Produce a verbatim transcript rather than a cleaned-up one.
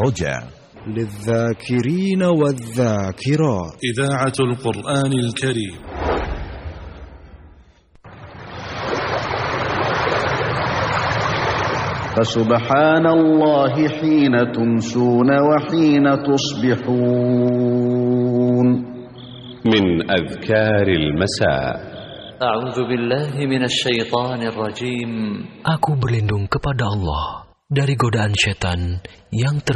الرجاء للذاكرين والذاكرات. إذاعة القرآن الكريم. فسبحان الله حين تمسون وحين تصبحون. من أذكار المساء. أعوذ بالله من الشيطان الرجيم. Aku berlindung kepada Allah dari godaan setan yang ter